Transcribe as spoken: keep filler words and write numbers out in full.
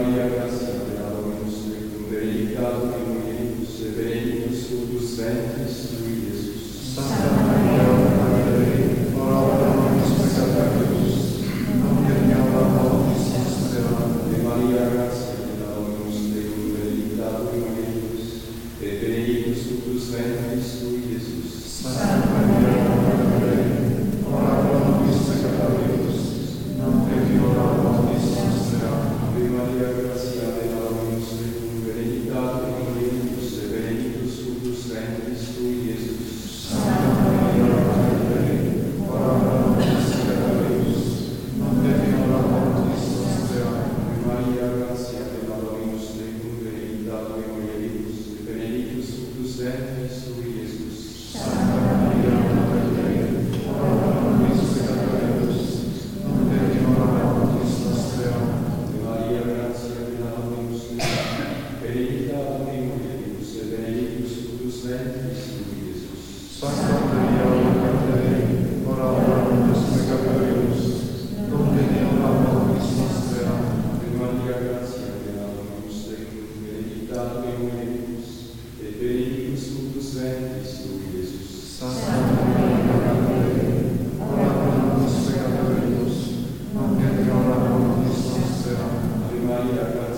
Maria, gratia plena Dominus tecum, benedicta tu in mulieribus, et benedictus fructus ventris tui, Iesus. Santa Maria, Mater Dei, ora pro nobis peccatoribus, nunc et in hora mortis nostre. Amen. Ave Maria, gratia plena Dominus tecum, benedicta tu in mulieribus, et benedictus fructus ventris tui, Iesus. Santa Maria, Mater Dei, ora pro nobis peccatoribus, nunc et in hora mortis nostre. Amen. Ave Maria, gratia plena Dominus tecum, benedicta tu in mulieribus, et benedictus fructus ventris tui, Iesus. Santa Maria, Mater Dei, ora pro nobis peccatoribus, nunc et in hora mortis nostre. Amen. Ave Maria, gratia plena Dominus tecum, benedicta tu in mulieribus, et benedictus fructus ventris tui, Iesus. Santa Maria, Mater Dei, ora pro nobis peccatoribus, nunc et in hora mortis nostre. Amen. Ave Maria, gratia plena Dominus tecum, benedicta tu in mulieribus, et benedictus fructus ventris tui, Iesus. Santa Maria, Mater Dei, ora pro nobis peccatoribus, nunc et in hora mortis nostre. Amen. Ave Maria, gratia plena Dominus tecum, benedicta tu in mulieribus, et benedictus fructus ventris tui, Iesus. Santa Maria, Mater Dei, ora pro nobis peccatoribus, nunc et in hora mortis nostre. Amen. Ave Maria, gratia